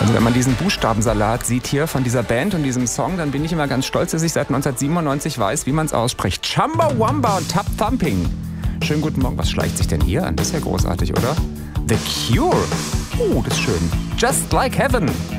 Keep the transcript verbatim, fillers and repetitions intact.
Also wenn man diesen Buchstabensalat sieht hier von dieser Band und diesem Song, dann bin ich immer ganz stolz, dass ich seit neunzehnhundertsiebenundneunzig weiß, wie man es ausspricht. Chumbawamba und Tap Thumping. Schönen guten Morgen. Was schleicht sich denn hier an? Das ist ja großartig, oder? The Cure. Oh, das ist schön. Just Like Heaven.